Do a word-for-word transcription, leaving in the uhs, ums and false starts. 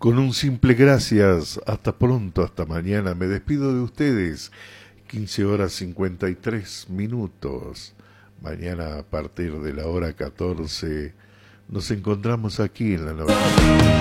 Con un simple gracias, hasta pronto, hasta mañana. Me despido de ustedes, quince horas cincuenta y tres minutos. Mañana a partir de la hora catorce nos encontramos aquí en la novena.